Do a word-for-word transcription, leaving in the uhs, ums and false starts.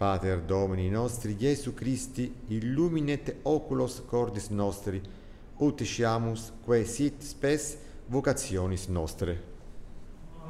Pater Domini nostri, Iesu Christi, illuminet oculos cordis nostri, ut sciamus quae sit spes vocationis nostre.